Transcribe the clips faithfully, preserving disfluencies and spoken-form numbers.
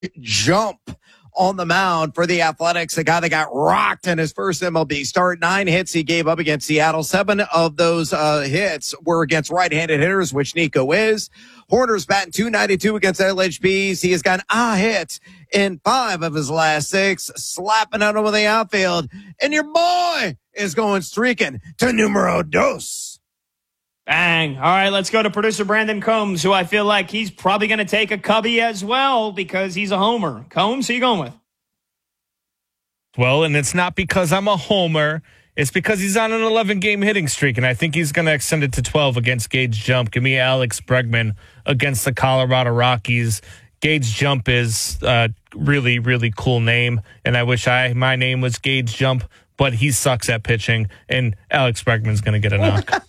Jump on the mound for the Athletics, the guy that got rocked in his first M L B start. Nine hits he gave up against Seattle. Seven of those uh, hits were against right-handed hitters, which Nico is. Hoerner's batting two ninety-two against L H Bs. He has gotten a hit in five of his last six, slapping out over the outfield. And your boy is going streaking to numero dos. Bang. All right, let's go to producer Brandon Combs, who I feel like he's probably going to take a cubby as well because he's a homer. Combs, who you going with? Well, and it's not because I'm a homer. It's because he's on an eleven-game hitting streak, and I think he's going to extend it to twelve against Gage Jump. Give me Alex Bregman against the Colorado Rockies. Gage Jump is a really, really cool name, and I wish I my name was Gage Jump, but he sucks at pitching, and Alex Bregman's going to get a knock.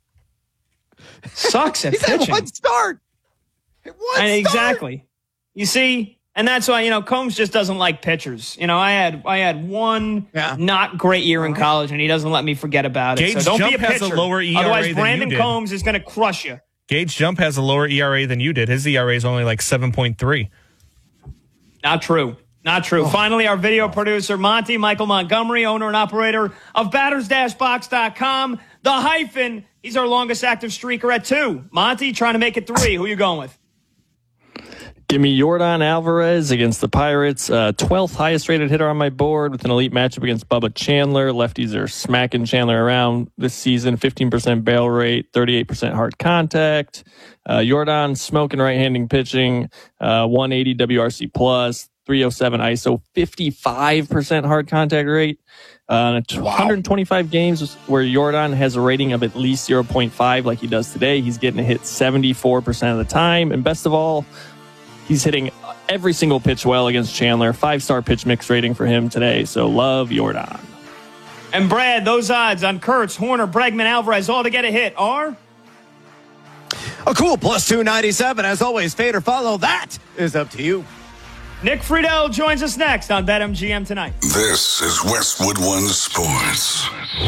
Sucks at He's pitching. At one start. At one And start. exactly. You see, and that's why, you know, Combs just doesn't like pitchers. You know, I had I had one Yeah. not great year in college, and he doesn't let me forget about it. Gage so don't Jump be a has a pitcher. lower E R A Otherwise, than Brandon you did. Combs is going to crush you. Gage Jump has a lower E R A than you did. His E R A is only like seven point three. Not true. Not true. Oh. Finally, our video producer, Monty Michael Montgomery, owner and operator of batters dash box dot com. The hyphen, he's our longest active streaker at two. Monty trying to make it three. Who you going with? Give me Yordan Alvarez against the Pirates. Uh, twelfth highest rated hitter on my board with an elite matchup against Bubba Chandler. Lefties are smacking Chandler around this season. fifteen percent barrel rate, thirty-eight percent hard contact. Uh, Yordan smoking right-handing pitching, uh, one eighty W R C plus, three oh seven I S O, fifty-five percent hard contact rate. Uh, wow. one hundred twenty-five games where Yordan has a rating of at least zero point five like he does today. He's getting a hit seventy-four percent of the time. And best of all, he's hitting every single pitch well against Chandler. Five-star pitch mix rating for him today. So love Yordan. And Brad, those odds on Kurtz, Horner, Bregman, Alvarez, all to get a hit are? A cool plus two ninety-seven. As always, fade or follow. That is up to you. Nick Friedel joins us next on BetMGM Tonight. This is Westwood One Sports.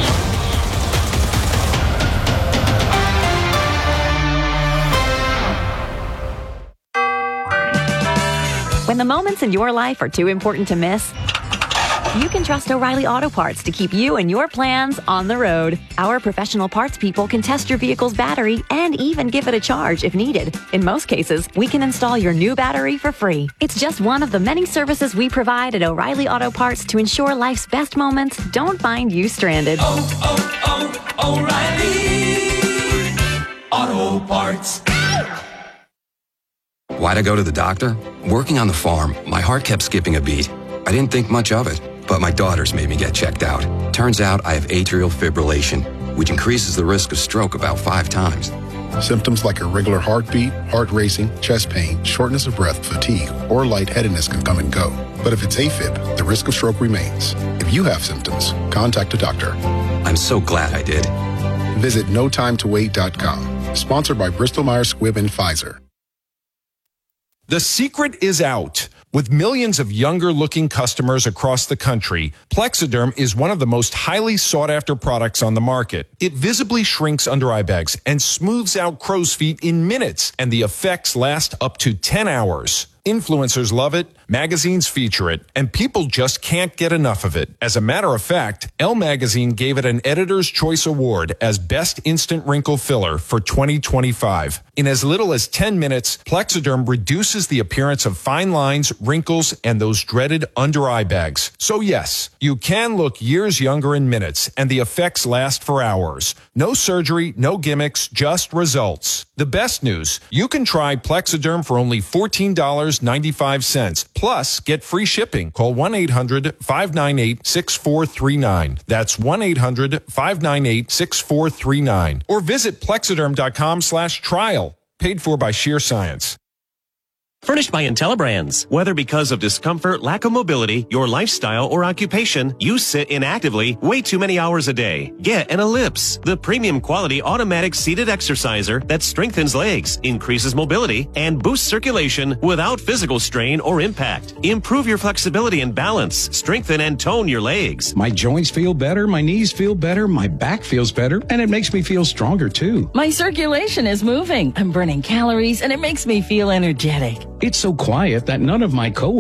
When the moments in your life are too important to miss, you can trust O'Reilly Auto Parts to keep you and your plans on the road. Our professional parts people can test your vehicle's battery and even give it a charge if needed. In most cases, we can install your new battery for free. It's just one of the many services we provide at O'Reilly Auto Parts to ensure life's best moments don't find you stranded. Oh, oh, oh, O'Reilly Auto Parts. Why'd I go to the doctor? Working on the farm, my heart kept skipping a beat. I didn't think much of it, but my daughters made me get checked out. Turns out I have atrial fibrillation, which increases the risk of stroke about five times. Symptoms like irregular heartbeat, heart racing, chest pain, shortness of breath, fatigue, or lightheadedness can come and go. But if it's AFib, the risk of stroke remains. If you have symptoms, contact a doctor. I'm so glad I did. Visit no time to wait dot com. Sponsored by Bristol Myers Squibb and Pfizer. The secret is out. With millions of younger-looking customers across the country, Plexiderm is one of the most highly sought-after products on the market. It visibly shrinks under eye bags and smooths out crow's feet in minutes, and the effects last up to ten hours. Influencers love it, magazines feature it, and people just can't get enough of it. As a matter of fact, Elle Magazine gave it an Editor's Choice Award as Best Instant Wrinkle Filler for twenty twenty-five. In as little as ten minutes, Plexiderm reduces the appearance of fine lines, wrinkles, and those dreaded under-eye bags. So yes, you can look years younger in minutes, and the effects last for hours. No surgery, no gimmicks, just results. The best news, you can try Plexiderm for only fourteen dollars and ninety-five cents. Plus, get free shipping. Call one eight hundred five nine eight six four three nine. That's one eight hundred five nine eight six four three nine. Or visit plexiderm.com slash trial. Paid for by Sheer Science. Furnished by IntelliBrands. Whether because of discomfort, lack of mobility, your lifestyle, or occupation, you sit inactively way too many hours a day. Get an Ellipse, the premium quality automatic seated exerciser that strengthens legs, increases mobility, and boosts circulation without physical strain or impact. Improve your flexibility and balance. Strengthen and tone your legs. My joints feel better, my knees feel better, my back feels better, and it makes me feel stronger too. My circulation is moving. I'm burning calories, and it makes me feel energetic. It's so quiet that none of my coworkers